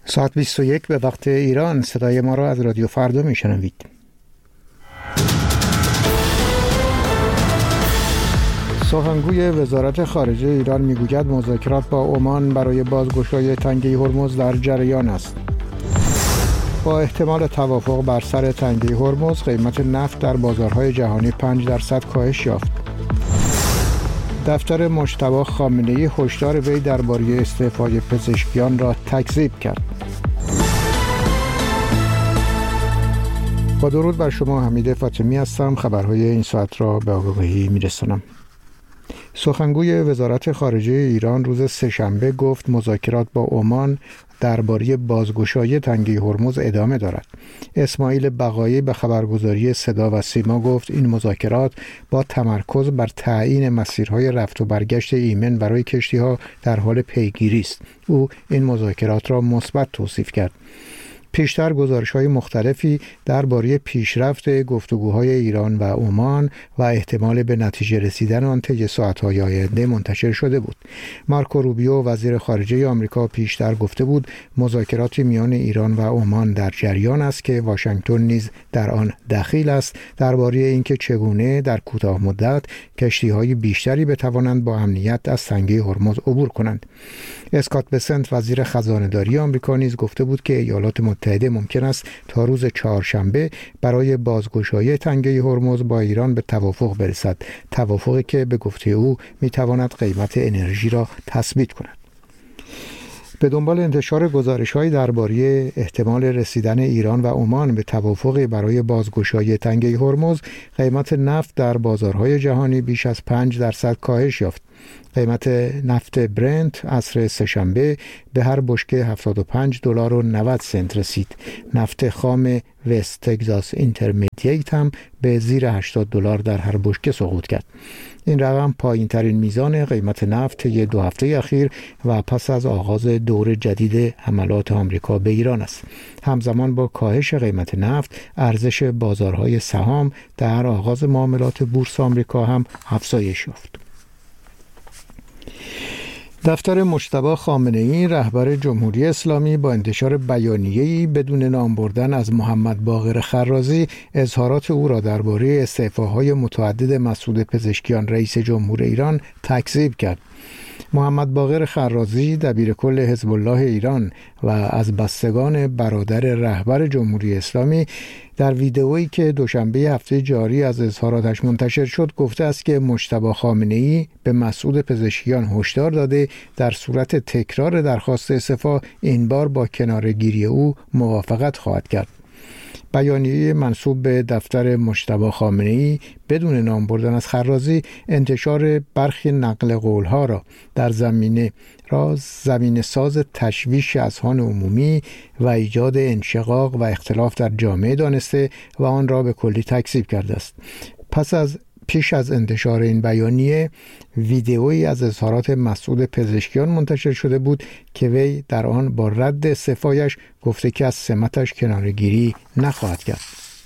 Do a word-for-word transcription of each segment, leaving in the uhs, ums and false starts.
ساعت بیست و یک به وقت ایران. صدای ما را از رادیو فردا میشنوید. سخنگوی وزارت خارجه ایران میگوید مذاکرات با عمان برای بازگشایی تنگه هرمز در جریان است. با احتمال توافق بر سر تنگه هرمز، قیمت نفت در بازارهای جهانی پنج درصد کاهش یافت. دفتر مجتبی خامنه‌ای هشدار وی درباره استعفای پزشکیان را تکذیب کرد. با درود بر شما، حمید فاطمی هستم. خبرهای این ساعت را به آگاهی می‌رسانم. سخنگوی وزارت خارجه ایران روز سه‌شنبه گفت مذاکرات با عمان درباره بازگشایی تنگه هرمز ادامه دارد. اسماعیل بقایی به خبرگزاری صدا و سیما گفت این مذاکرات با تمرکز بر تعیین مسیرهای رفت و برگشت ایمن برای کشتی‌ها در حال پیگیری است. او این مذاکرات را مثبت توصیف کرد. پیشتر گزارش‌های مختلفی درباره پیشرفت گفتگوهای ایران و عمان و احتمال به نتیجه رسیدن آن طی ساعت‌های آینده منتشر شده بود. مارکو روبیو وزیر خارجه آمریکا پیشتر گفته بود مذاکرات میان ایران و عمان در جریان است که واشنگتن نیز در آن دخیل است درباره اینکه چگونه در کوتاه مدت کشتی‌های بیشتری بتوانند با امنیت از تنگه هرمز عبور کنند. اسکات بسنت وزیر خزانه‌داری آمریکا نیز گفته بود که ایالات متحده ممکن است تا روز چهارشنبه برای بازگشایی تنگه هرمز با ایران به توافق برسد، توافقی که به گفته او میتواند قیمت انرژی را تثبیت کند. به دنبال انتشار گزارش‌های درباره احتمال رسیدن ایران و عمان به توافقی برای بازگشایی تنگه هرمز، قیمت نفت در بازارهای جهانی بیش از پنج درصد کاهش یافت. قیمت نفت برنت عصر سه‌شنبه به هر بشکه هفتاد و پنج دلار و نود سنت رسید. نفت خام وست تگزاس اینترمدییت هم به زیر هشتاد دلار در هر بشکه سقوط کرد. این رقم پایین ترین میزان قیمت نفت طی دو هفته اخیر و پس از آغاز دور جدید حملات آمریکا به ایران است. همزمان با کاهش قیمت نفت، ارزش بازارهای سهام در آغاز معاملات بورس آمریکا هم افزایش یافت. دفتر مجتبی خامنه‌ای رهبر جمهوری اسلامی با انتشار بیانیه‌ای بدون نام بردن از محمد باقر خرازی اظهارات او را درباره استعفاهای متعدد مسعود پزشکیان رئیس جمهور ایران تکذیب کرد. محمد باقر خرازی دبیرکل حزب الله ایران و از بستگان برادر رهبر جمهوری اسلامی در ویدئویی که دوشنبه هفته جاری از اظهاراتش منتشر شد گفته است که مجتبی خامنه‌ای به مسعود پزشکیان هشدار داده در صورت تکرار درخواست استعفا این بار با کناره‌گیری او موافقت خواهد کرد. بیانیه منسوب به دفتر مجتبی خامنه‌ای بدون نام بردن از خرازی انتشار برخی نقل قول‌ها را در زمینه را زمینه ساز تشویش اذهان عمومی و ایجاد انشقاق و اختلاف در جامعه دانسته و آن را به کلی تکذیب کرده است. پس از پیش از انتشار این بیانیه ویدئویی از اظهارات مسعود پزشکیان منتشر شده بود که وی در آن با رد استعفایش گفته که از سمتش کناره‌گیری نخواهد کرد.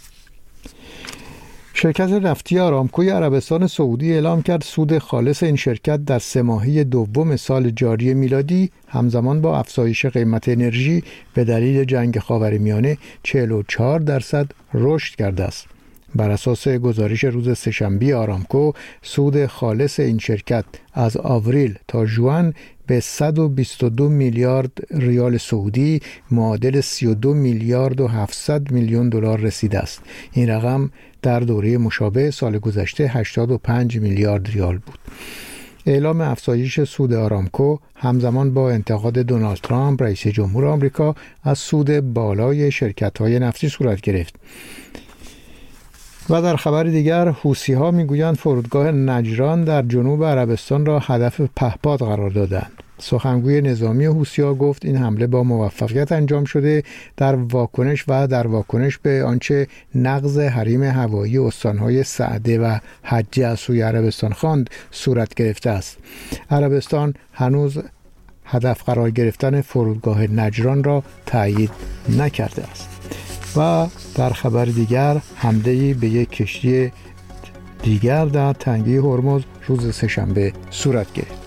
شرکت نفتی آرامکوی عربستان سعودی اعلام کرد سود خالص این شرکت در سه ماهه دوم سال جاری میلادی همزمان با افزایش قیمت انرژی به دلیل جنگ خاورمیانه چهل و چهار درصد رشد کرده است. بر اساس گزارش روز سه‌شنبه آرامکو، سود خالص این شرکت از آوریل تا ژوئن به صد و بیست و دو میلیارد ریال سعودی معادل سی و دو میلیارد و هفتصد میلیون دلار رسیده است. این رقم در دوره مشابه سال گذشته هشتاد و پنج میلیارد ریال بود. اعلام افزایش سود آرامکو همزمان با انتقاد دونالد ترامپ رئیس جمهور آمریکا از سود بالای شرکت‌های نفتی صورت گرفت. و در خبر دیگر، حوثی‌ها میگویند فرودگاه نجران در جنوب عربستان را هدف پهپاد قرار دادند. سخنگوی نظامی حوثی‌ها گفت این حمله با موفقیت انجام شده در واکنش و در واکنش به آنچه نقض حریم هوایی استان‌های سعده و حجه از سوی عربستان خواند صورت گرفته است. عربستان هنوز هدف قرار گرفتن فرودگاه نجران را تایید نکرده است. و در خبر دیگر، حمله‌ای به یک کشتی دیگر در تنگه هرمز روز سه‌شنبه صورت گرفت.